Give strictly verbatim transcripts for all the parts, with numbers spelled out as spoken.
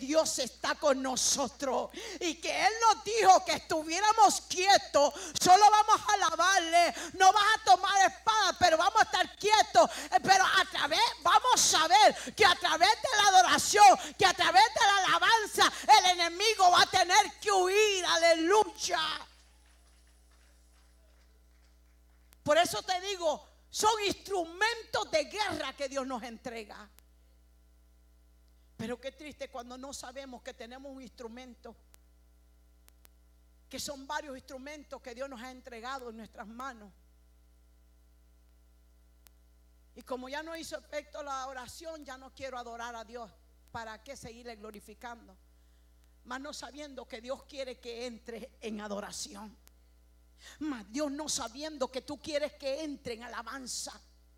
Dios está con nosotros y que Él nos dijo que estuviéramos quietos. Solo vamos a alabarle, no vas a tomar espada, pero vamos a estar quietos. Pero a través, vamos a ver que a través de la adoración, que a través de la alabanza, el enemigo va a tener que huir. Aleluya. Por eso te digo, son instrumentos de guerra que Dios nos entrega. Pero qué triste cuando no sabemos que tenemos un instrumento, que son varios instrumentos que Dios nos ha entregado en nuestras manos. Y como ya no hizo efecto la oración, ya no quiero adorar a Dios. ¿Para qué seguirle glorificando? Más no sabiendo que Dios quiere que entre en adoración. Más Dios no sabiendo que tú quieres que entre en alabanza.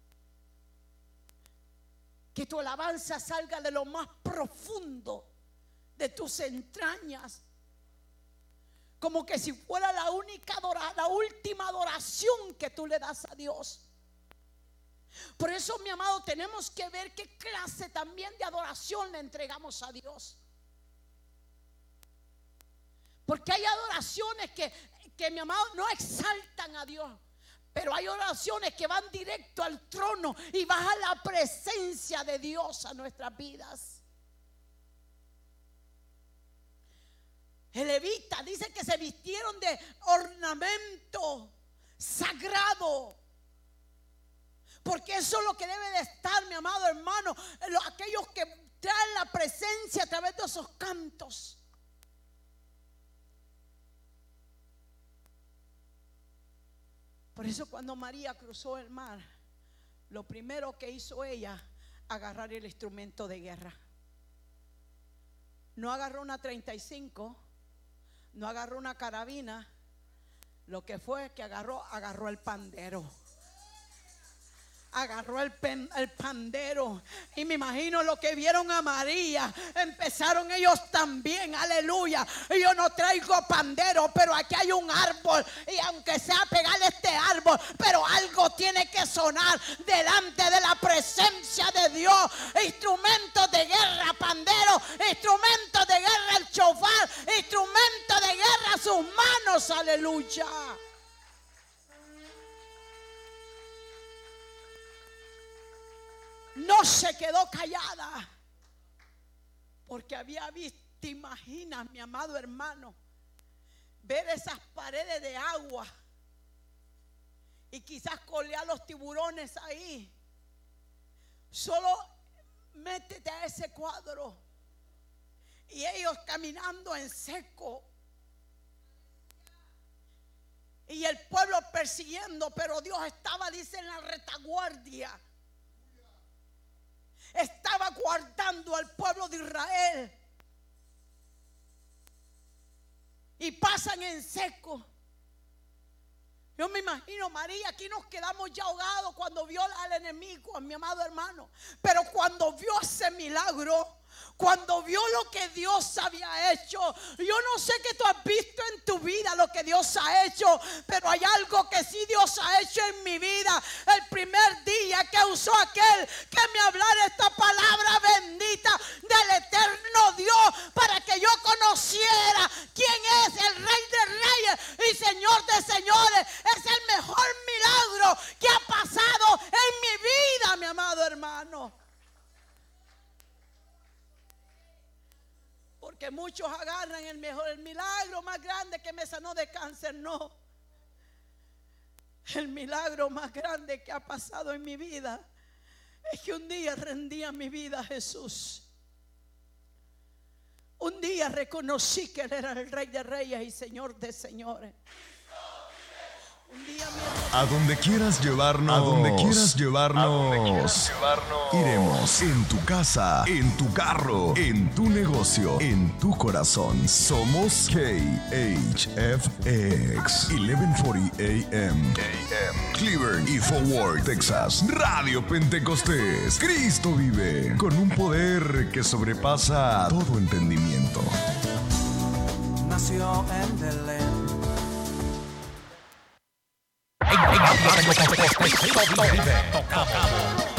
Que tu alabanza salga de lo más profundo de tus entrañas. Como que si fuera la única adoración, la última adoración que tú le das a Dios. Por eso, mi amado, tenemos que ver qué clase también de adoración le entregamos a Dios. Porque hay adoraciones que, que mi amado, no exaltan a Dios. Pero hay oraciones que van directo al trono y baja la presencia de Dios a nuestras vidas. El levita dice que se vistieron de ornamento sagrado. Porque eso es lo que debe de estar, mi amado hermano, aquellos que traen la presencia a través de esos cantos. Por eso cuando María cruzó el mar, lo primero que hizo ella, agarrar el instrumento de guerra. No agarró una treinta y cinco, no agarró una carabina. Lo que fue que agarró, agarró el pandero. Agarró el, pen, el pandero. Y me imagino lo que vieron a María. Empezaron ellos también, aleluya. Y yo no traigo pandero, pero aquí hay un árbol. Y aunque sea pegar este árbol, pero algo tiene que sonar delante de la presencia de Dios. Instrumentos de guerra, pandero. Instrumentos de guerra, el chofar. Instrumentos de guerra, sus manos, aleluya. No se quedó callada, porque había visto, te imaginas, mi amado hermano, ver esas paredes de agua y quizás colear los tiburones ahí. Solo métete a ese cuadro y ellos caminando en seco y el pueblo persiguiendo, pero Dios estaba, dice, en la retaguardia. Estaba guardando al pueblo de Israel. Y pasan en seco. Yo me imagino, María, aquí nos quedamos ya ahogados cuando vio al enemigo, a mi amado hermano. Pero cuando vio ese milagro, cuando vio lo que Dios había hecho, yo no sé qué tú has visto en tu vida, lo que Dios ha hecho, pero hay algo que sí Dios ha hecho en mi vida. El primer día que usó aquel que me hablara esta palabra bendita del eterno Dios, para que yo conociera quién es el Rey de Reyes y Señor de Señores. Es el mejor milagro que ha pasado en mi vida, mi amado hermano. Porque muchos agarran el mejor, el milagro más grande que me sanó de cáncer. No. El milagro más grande que ha pasado en mi vida es que un día rendí a mi vida a Jesús. Un día reconocí que Él era el Rey de Reyes y Señor de Señores. Un día me... A donde quieras llevarnos, a donde quieras llevarnos, a donde quieras llevarnos, iremos. En tu casa, en tu carro, en tu negocio, en tu corazón. Somos K H F X eleven forty A M Cleveland y Forward, Texas. Radio Pentecostés. Cristo vive con un poder que sobrepasa todo entendimiento. Nació en Belén. En Cristo vive, tocamos